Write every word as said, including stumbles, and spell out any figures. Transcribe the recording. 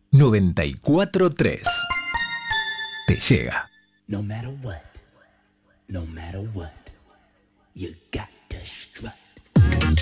noventa y cuatro tres. Te llega. No matter what, no matter what, you got